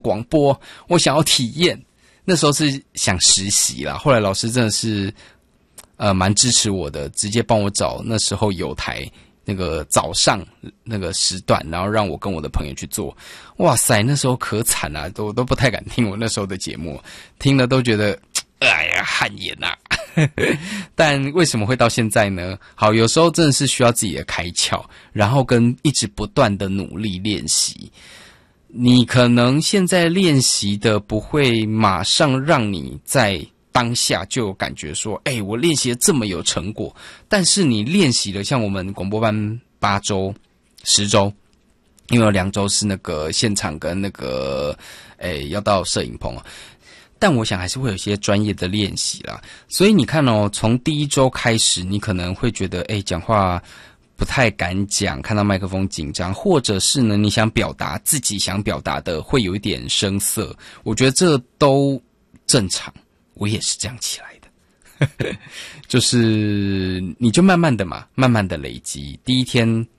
广播，我想要体验。那时候是想实习啦，后来老师真的是蛮支持我的，直接帮我找那时候有台那个早上那个时段，然后让我跟我的朋友去做。哇塞，那时候可惨啊，都不太敢听我那时候的节目，听了都觉得哎呀汗颜啊。但为什么会到现在呢？好，有时候真的是需要自己的开窍，然后跟一直不断的努力练习。你可能现在练习的不会马上让你在当下就有感觉说，我练习的这么有成果。但是你练习了，像我们广播班8周、10周，因为有2周是那个现场跟那个，要到摄影棚啊。但我想还是会有一些专业的练习啦。所以你看哦，从第1周开始，你可能会觉得，讲话不太敢讲，看到麦克风紧张，或者是呢，你想表达自己想表达的会有一点生涩，我觉得这都正常，我也是这样起来的。就是你就慢慢的累积，第一天